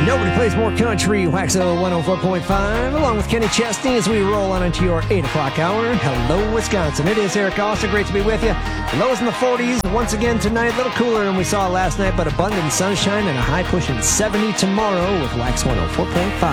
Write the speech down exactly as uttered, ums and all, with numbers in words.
Nobody plays more country. Waxo one oh four point five, along with Kenny Chesney as we roll on into your eight o'clock hour. Hello, Wisconsin. It is Eric Oster. Great to be with you. Lows in the forties once again tonight. A little cooler than we saw last night, but abundant sunshine and a high pushing seventy tomorrow with Wax one oh four point five.